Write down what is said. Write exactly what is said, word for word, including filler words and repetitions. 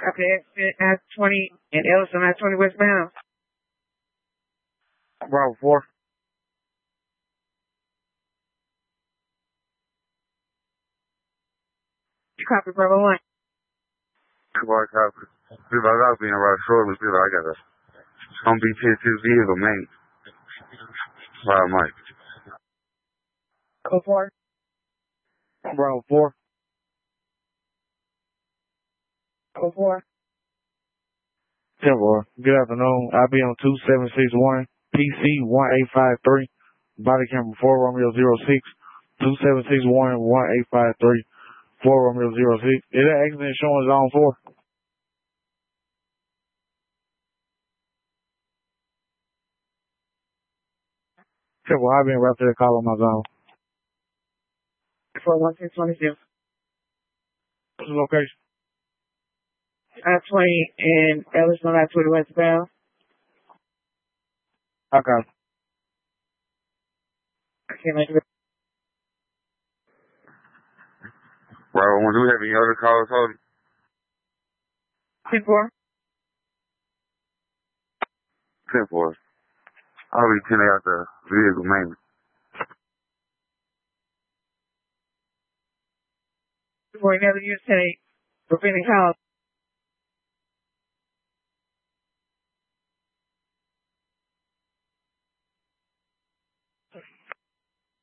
Copy exit I twenty and Ellison I twenty westbound. Bravo four. Copy Bravo one. Goodbye, copy. Dude, I gotta be in right shortly, dude. I gotta. It's gonna be ten two vehicle, man. Right, Mike. Go four. Bravo four. Go four. ten four. Good afternoon. I'll be on two seven six one P C one eight five three. Body camera four Romeo zero six. two seven six one one eight five three. four Romeo zero six. Is that accident showing zone four? ten four. I'll be in right to the call on my zone. four one six twenty-two. What's the location? I twenty and Ellison I twenty westbound. Okay. I can't make it. Bravo one, do we have any other calls holding? ten four. ten four. I'll be ten out the vehicle, man. For another use ten eight. Preventing calls.